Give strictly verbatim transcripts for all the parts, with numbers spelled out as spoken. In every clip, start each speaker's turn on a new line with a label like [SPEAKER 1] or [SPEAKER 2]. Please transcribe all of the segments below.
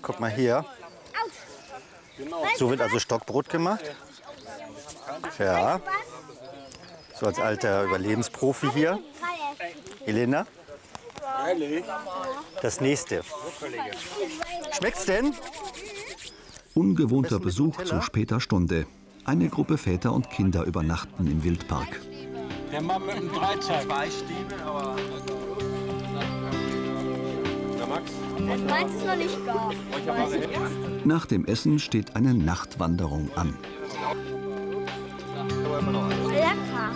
[SPEAKER 1] Guck mal hier. So wird also Stockbrot gemacht. Ja. So als alter Überlebensprofi hier. Elena. Das nächste. Schmeckt's denn?
[SPEAKER 2] Ungewohnter Besuch zu später Stunde. Eine Gruppe Väter und Kinder übernachten im Wildpark.
[SPEAKER 3] Der Mann mit dem Dreizack. Zwei Stiefel, aber... Na Max?
[SPEAKER 4] Meins ist noch nicht gar.
[SPEAKER 2] Nach dem Essen steht eine Nachtwanderung an.
[SPEAKER 4] Lecker.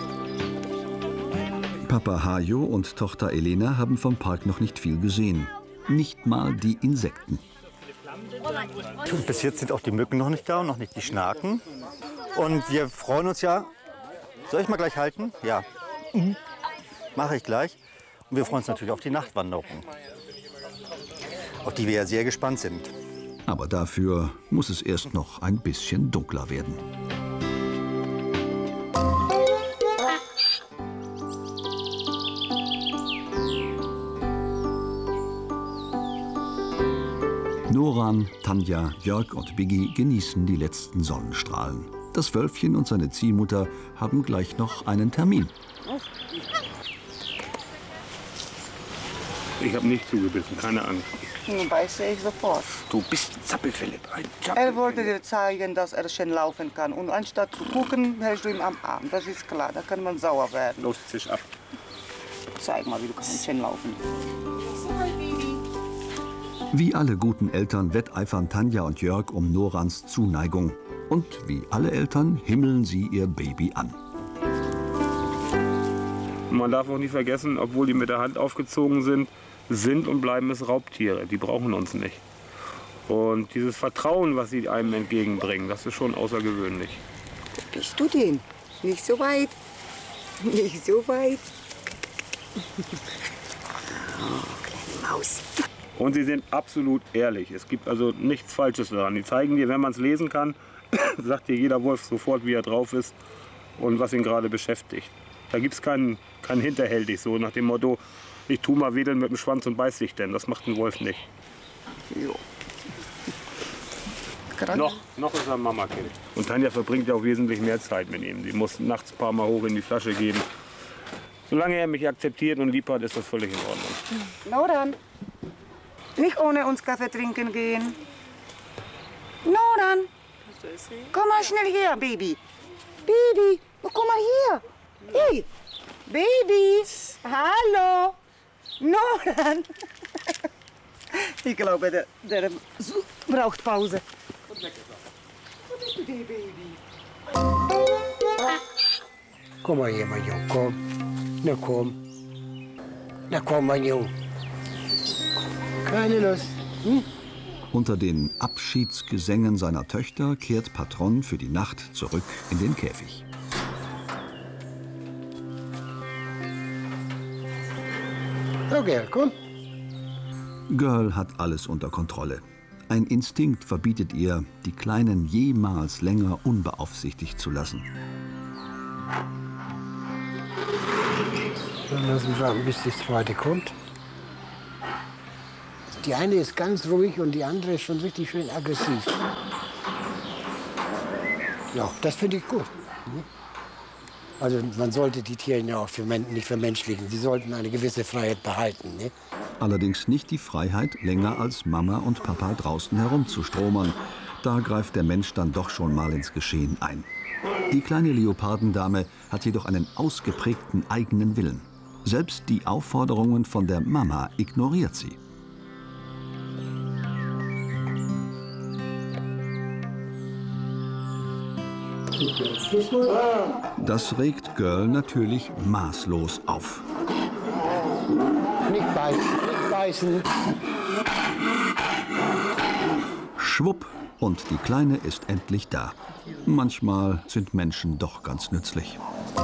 [SPEAKER 2] Papa Hajo und Tochter Elena haben vom Park noch nicht viel gesehen. Nicht mal die Insekten.
[SPEAKER 1] Bis jetzt sind auch die Mücken noch nicht da und noch nicht die Schnaken. Und wir freuen uns ja. Soll ich mal gleich halten? Ja. Mhm. Mache ich gleich. Und wir freuen uns natürlich auf die Nachtwanderung, auf die wir ja sehr gespannt sind.
[SPEAKER 2] Aber dafür muss es erst noch ein bisschen dunkler werden. Noran, Tanja, Jörg und Biggi genießen die letzten Sonnenstrahlen. Das Wölfchen und seine Ziehmutter haben gleich noch einen Termin.
[SPEAKER 5] Ich habe nicht zugebissen, keine Angst.
[SPEAKER 6] Nun beiße ich sofort.
[SPEAKER 5] Du bist ein Zappel, Philipp. Ein Zappel,
[SPEAKER 6] Er wollte dir zeigen, dass er schön laufen kann. Und anstatt zu gucken, hältst du ihm am Arm. Das ist klar, da kann man sauer werden.
[SPEAKER 5] Los, zisch ab.
[SPEAKER 6] Zeig mal, wie du kannst schön laufen.
[SPEAKER 2] Wie alle guten Eltern wetteifern Tanja und Jörg um Norans Zuneigung. Und wie alle Eltern himmeln sie ihr Baby an.
[SPEAKER 5] Man darf auch nicht vergessen, obwohl die mit der Hand aufgezogen sind, sind und bleiben es Raubtiere. Die brauchen uns nicht. Und dieses Vertrauen, was sie einem entgegenbringen, das ist schon außergewöhnlich.
[SPEAKER 6] Wo bist du denn? Nicht so weit. Nicht so weit. Oh, kleine Maus.
[SPEAKER 5] Und sie sind absolut ehrlich. Es gibt also nichts Falsches daran. Die zeigen dir, wenn man es lesen kann, sagt dir jeder Wolf sofort, wie er drauf ist und was ihn gerade beschäftigt. Da gibt es keinen kein hinterhältig, so nach dem Motto, ich tu mal wedeln mit dem Schwanz und beiß dich denn. Das macht ein Wolf nicht.
[SPEAKER 6] Jo.
[SPEAKER 5] Noch, noch ist er ein Mama-Kind. Und Tanja verbringt ja auch wesentlich mehr Zeit mit ihm. Sie muss nachts ein paar Mal hoch in die Flasche gehen. Solange er mich akzeptiert und lieb hat, ist das völlig in Ordnung.
[SPEAKER 6] Noran, nicht ohne uns Kaffee trinken gehen. Noran, komm mal schnell her, Baby. Baby, oh, komm mal hier. Hey, Baby, hallo. Noran. Ich glaube, der, der braucht Pause. Wo bist du denn, Baby?
[SPEAKER 7] Komm mal hier, mein Junge, komm. Na komm. Na komm, mein Junge. Keine Lust. Hm?
[SPEAKER 2] Unter den Abschiedsgesängen seiner Töchter kehrt Patron für die Nacht zurück in den Käfig.
[SPEAKER 7] So, Girl, komm.
[SPEAKER 2] Girl hat alles unter Kontrolle. Ein Instinkt verbietet ihr, die Kleinen jemals länger unbeaufsichtigt zu lassen.
[SPEAKER 7] Dann lassen wir warten, bis die zweite kommt. Die eine ist ganz ruhig und die andere ist schon richtig schön aggressiv. Ja, das finde ich gut. Also man sollte die Tiere ja auch für Men nicht vermenschlichen. Sie sollten eine gewisse Freiheit behalten. Ne?
[SPEAKER 2] Allerdings nicht die Freiheit, länger als Mama und Papa draußen herumzustromern. Da greift der Mensch dann doch schon mal ins Geschehen ein. Die kleine Leopardendame hat jedoch einen ausgeprägten eigenen Willen. Selbst die Aufforderungen von der Mama ignoriert sie. Das regt Girl natürlich maßlos auf.
[SPEAKER 7] Nicht beißen, nicht beißen.
[SPEAKER 2] Schwupp, und die Kleine ist endlich da. Manchmal sind Menschen doch ganz nützlich.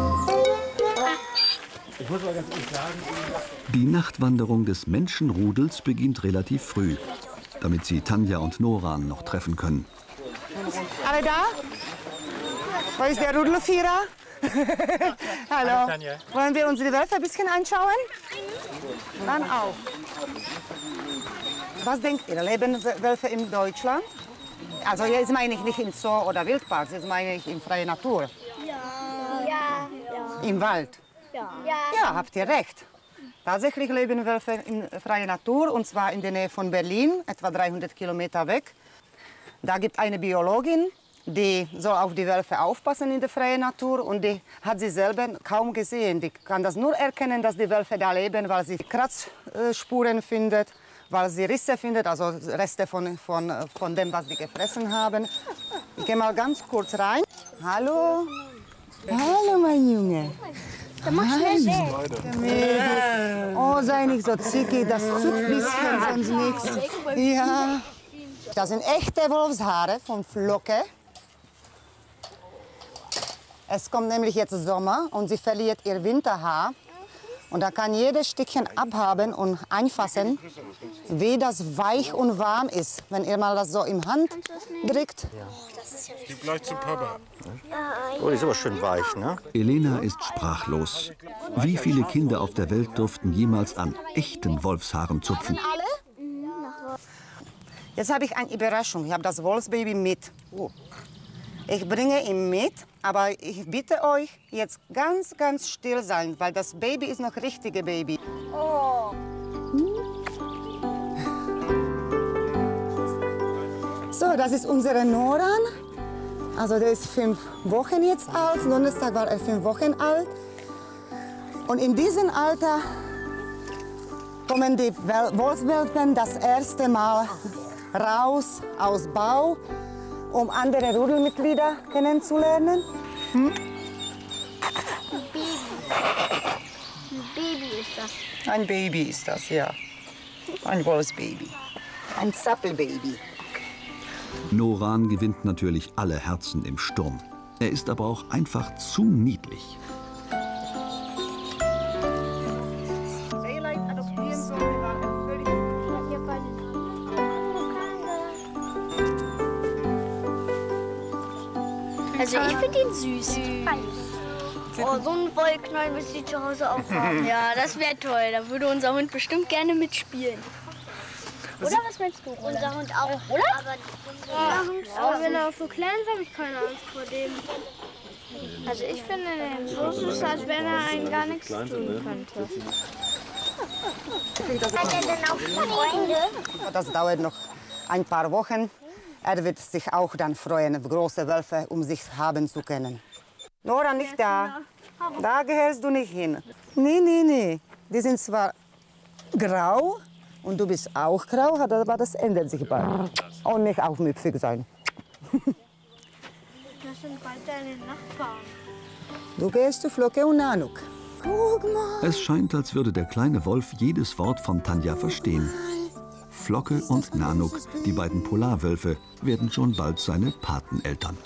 [SPEAKER 2] Die Nachtwanderung des Menschenrudels beginnt relativ früh, damit sie Tanja und Noran noch treffen können.
[SPEAKER 6] Alle da? Wo ist der Rudelvierer? Hallo. Wollen wir unsere Wölfe ein bisschen anschauen? Dann auch. Was denkt ihr, leben Wölfe in Deutschland? Also jetzt meine ich nicht im Zoo oder Wildpark, jetzt meine ich in freier Natur.
[SPEAKER 4] Ja. Ja. Ja.
[SPEAKER 6] Im Wald.
[SPEAKER 4] Ja.
[SPEAKER 6] Ja, habt ihr recht. Tatsächlich leben Wölfe in freier Natur, und zwar in der Nähe von Berlin, etwa dreihundert Kilometer weg. Da gibt es eine Biologin, die soll auf die Wölfe aufpassen in der freien Natur, und die hat sie selber kaum gesehen. Die kann das nur erkennen, dass die Wölfe da leben, weil sie Kratzspuren findet, weil sie Risse findet, also Reste von, von, von dem, was die gefressen haben. Ich gehe mal ganz kurz rein. Hallo. Hallo, mein Junge.
[SPEAKER 4] Dann mach schnell weg.
[SPEAKER 6] Oh, sei nicht so zickig, das zuckt ein bisschen, sonst nichts. Ja. Das sind echte Wolfshaare von Flocke. Es kommt nämlich jetzt Sommer und sie verliert ihr Winterhaar. Und da kann jedes Stückchen abhaben und anfassen, wie das weich und warm ist, wenn ihr mal das so im Hand drückt.
[SPEAKER 3] Gib gleich zu Papa.
[SPEAKER 1] Oh, die ist aber schön weich, ne?
[SPEAKER 2] Elena ist sprachlos. Wie viele Kinder auf der Welt durften jemals an echten Wolfshaaren zupfen?
[SPEAKER 6] Jetzt habe ich eine Überraschung. Ich habe das Wolfsbaby mit. Oh. Ich bringe ihn mit, aber ich bitte euch, jetzt ganz, ganz still sein, weil das Baby ist noch richtige Baby.
[SPEAKER 4] Oh.
[SPEAKER 6] So, das ist unsere Noran. Also der ist fünf Wochen jetzt alt. Donnerstag war er fünf Wochen alt. Und in diesem Alter kommen die Wolfswelpen das erste Mal raus aus Bau, um andere Rudelmitglieder kennenzulernen. Hm?
[SPEAKER 4] Ein Baby. Ein Baby ist das.
[SPEAKER 6] Ein Baby ist das, ja. Ein Wolfsbaby. Ein Zappelbaby.
[SPEAKER 2] Noran gewinnt natürlich alle Herzen im Sturm. Er ist aber auch einfach zu niedlich.
[SPEAKER 6] Daylight adoptieren sollte, war er völlig...
[SPEAKER 4] Also ich finde ihn süß. Oh, so einen Wollknäuel müsste ich zu Hause auch haben. Ja, das wäre toll. Da würde unser Hund bestimmt gerne mitspielen. Oder was meinst du? Unser Hund auch, oder? Aber, ja, aber wenn er so klein ist, habe ich keine Angst vor dem. Also ich finde den so süß, als wenn er einen gar nichts tun könnte. Hat er denn auch Freunde?
[SPEAKER 6] Das dauert noch ein paar Wochen. Er wird sich auch dann freuen, große Wölfe um sich haben zu können. Nora, nicht da. Da gehörst du nicht hin. Nee, nee, nee. Die sind zwar grau und du bist auch grau, aber das ändert sich bald. Und nicht aufmüpfig sein.
[SPEAKER 4] Das sind bald deine Nachbarn.
[SPEAKER 6] Du gehst zu Flocke und Nanuk. Guck mal.
[SPEAKER 2] Es scheint, als würde der kleine Wolf jedes Wort von Tanja verstehen. Flocke und Nanuk, die beiden Polarwölfe, werden schon bald seine Pateneltern.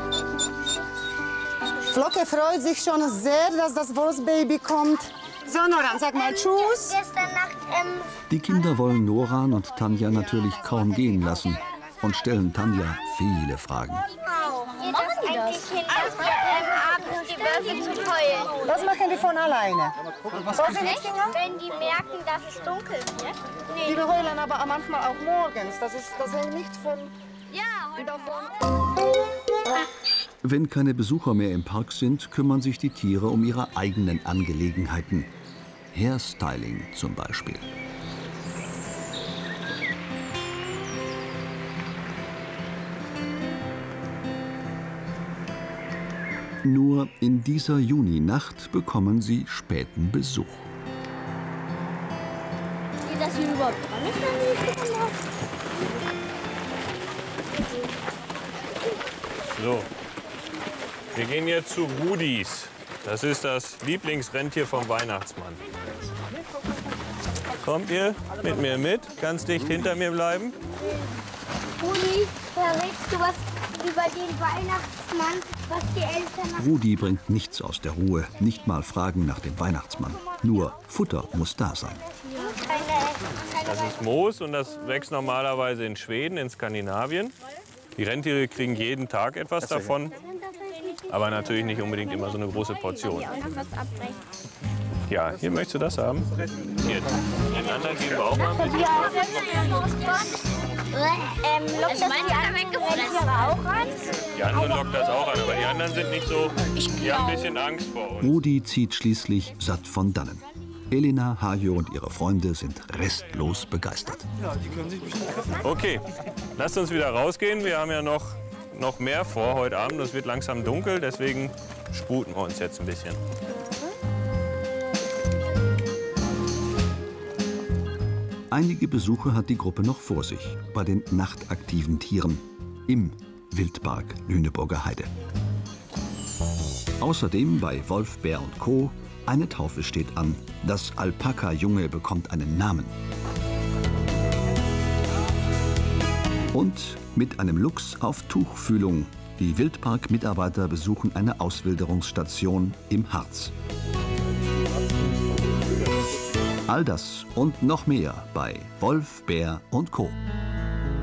[SPEAKER 6] Flocke freut sich schon sehr, dass das Wolfsbaby kommt. So, Noran, sag mal Tschüss.
[SPEAKER 4] Gestern Nacht, ähm...
[SPEAKER 2] Die Kinder wollen Noran und Tanja natürlich kaum gehen lassen und stellen Tanja viele Fragen.
[SPEAKER 4] Geht das eigentlich hin, dass wir ähm, abends die Wölfe zum Heulen?
[SPEAKER 6] Das machen die von alleine. Was soll sie nicht singen?
[SPEAKER 4] Wenn die merken, dass es dunkel wird?
[SPEAKER 6] Die heulen aber manchmal auch morgens. Das, ist, das hängt nicht von...
[SPEAKER 4] Ja, heute
[SPEAKER 6] davon.
[SPEAKER 2] Wenn keine Besucher mehr im Park sind, kümmern sich die Tiere um ihre eigenen Angelegenheiten. Hairstyling zum Beispiel. Nur in dieser Juninacht bekommen sie späten Besuch.
[SPEAKER 4] Geht das hier überhaupt dran? Ich kann nicht gucken.
[SPEAKER 8] So, wir gehen jetzt zu Rudis. Das ist das Lieblingsrentier vom Weihnachtsmann. Kommt ihr mit mir mit? Ganz dicht hinter mir bleiben.
[SPEAKER 4] Rudi, verrätst du was über den Weihnachtsmann, was die Eltern machen?
[SPEAKER 2] Rudi bringt nichts aus der Ruhe, nicht mal Fragen nach dem Weihnachtsmann. Nur Futter muss da sein.
[SPEAKER 8] Das ist Moos und das wächst normalerweise in Schweden, in Skandinavien. Die Rentiere kriegen jeden Tag etwas davon, aber natürlich nicht unbedingt immer so eine große Portion. Ja, hier möchtest du das haben? Hier, den anderen geben wir auch mal ein bisschen.
[SPEAKER 4] Ähm, lockt das die anderen Tiere auch an?
[SPEAKER 8] Die anderen lockt das auch an, aber die anderen sind nicht so, die haben ein bisschen Angst vor uns.
[SPEAKER 2] Rudi zieht schließlich satt von dannen. Elena, Hajo und ihre Freunde sind restlos begeistert.
[SPEAKER 8] Okay, lasst uns wieder rausgehen. Wir haben ja noch, noch mehr vor heute Abend. Es wird langsam dunkel, deswegen sputen wir uns jetzt ein bisschen.
[SPEAKER 2] Einige Besuche hat die Gruppe noch vor sich bei den nachtaktiven Tieren im Wildpark Lüneburger Heide. Außerdem bei Wolf, Bär und Co. Eine Taufe steht an. Das Alpaka-Junge bekommt einen Namen. Und mit einem Luchs auf Tuchfühlung. Die Wildpark-Mitarbeiter besuchen eine Auswilderungsstation im Harz. All das und noch mehr bei Wolf, Bär und Co.